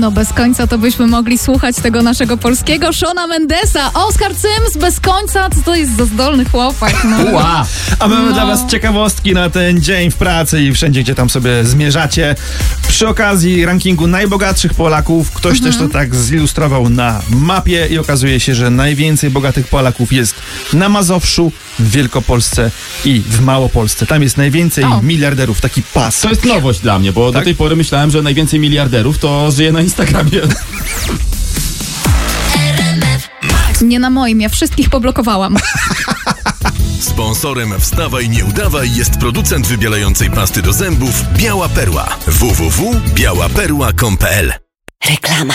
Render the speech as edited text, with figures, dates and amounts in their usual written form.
No bez końca to byśmy mogli słuchać tego naszego polskiego Shona Mendesa. Oscar Sims bez końca, co to jest za zdolny chłopak. No. Ua. A mamy dla was ciekawostki na ten dzień w pracy i wszędzie, gdzie tam sobie zmierzacie. Przy okazji rankingu najbogatszych Polaków ktoś też to tak zilustrował na mapie i okazuje się, że najwięcej bogatych Polaków jest na Mazowszu, w Wielkopolsce i w Małopolsce. Tam jest najwięcej miliarderów, taki pas. To jest nowość dla mnie, bo do tej pory myślałem, że najwięcej miliarderów to żyje na Instagramie. Nie na moim, ja wszystkich poblokowałam. Sponsorem Wstawaj Nie Udawaj jest producent wybielającej pasty do zębów Biała Perła. www.białaperła.com.pl. Reklama.